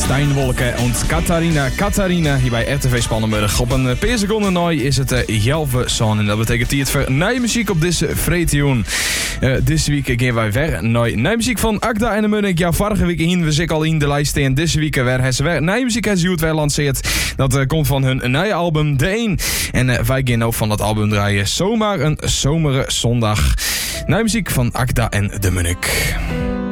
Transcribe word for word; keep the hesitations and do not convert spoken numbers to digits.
Steinwolke en Katharina Katharina hier bij R T V Spannenburg. Op een paar seconden nooi is het uh, Jelve Son en dat betekent hier het voor nieuwe muziek op deze vreedjoen. Uh, deze week gaan wij weer naar nieuwe muziek van Akda en de Munnik. Ja, vorige week hingen we zich al in de lijst en deze week weer hebben ze weer nieuwe muziek hebben ze weer lanceerd. Dat uh, komt van hun nieuwe album De Een. En uh, wij gaan ook van dat album draaien Zomaar een zomere zondag. Nieuwe muziek van Akda en de Munnik.